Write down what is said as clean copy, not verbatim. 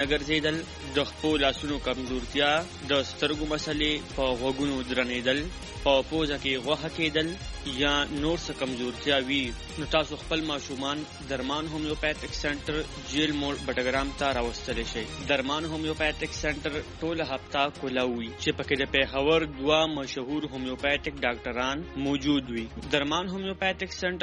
ګرځېدل، د خپو لاسونو کمزورتیا، د سترګو مسلې، په غوږونو درنېدل، په پوزه کې غوښه کېدل یا نور څه کمزورتیا وي، نو تاسو خپل ماشومان درمان هومیوپیتھک سنټر جیل موړ بټګرام ته راوستلی شئ. درمان هومیوپیتھک سنټر ټوله هفته کلاو وي چې پکې د پیښور 2 مشهور هومیوپیتھک ډاکټران موجود وي. درمان هومیوپیتھک سنټر